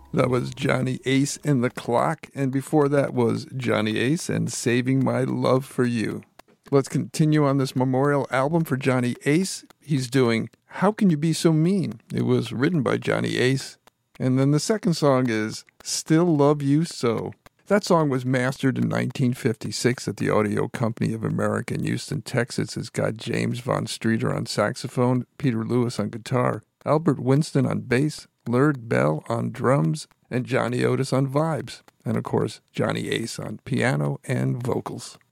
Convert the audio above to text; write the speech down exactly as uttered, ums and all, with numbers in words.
That was Johnny Ace and the Clock, and before that was Johnny Ace and Saving My Love for You. Let's continue on this memorial album for Johnny Ace. He's doing How Can You Be So Mean? It was written by Johnny Ace. And then the second song is Still Love You So. That song was mastered in nineteen fifty-six at the Audio Company of America in Houston, Texas. It's got James Von Streeter on saxophone, Peter Lewis on guitar, Albert Winston on bass, Laird Bell on drums, and Johnny Otis on vibes. And of course, Johnny Ace on piano and vocals.